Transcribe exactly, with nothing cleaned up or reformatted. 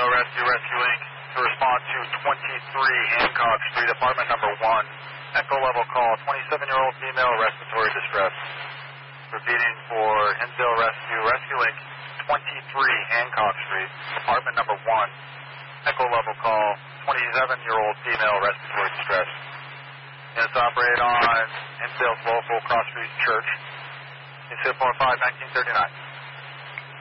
Hinsdale Rescue, Rescue Inc to respond to twenty-three Hancock Street, apartment number one. Echo level call, twenty-seven-year-old female, respiratory distress. Repeating for Hinsdale Rescue, Rescue Inc, twenty-three Hancock Street, apartment number one. Echo level call, twenty-seven-year-old female, respiratory distress. Units operate on Hinsdale's local Cross Street Church. Hinsdale four five, nineteen thirty-nine.